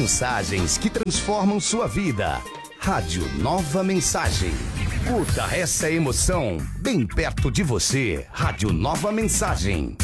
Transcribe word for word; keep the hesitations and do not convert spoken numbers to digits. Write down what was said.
Mensagens que transformam sua vida. Rádio Nova Mensagem. Curta essa emoção bem perto de você. Rádio Nova Mensagem.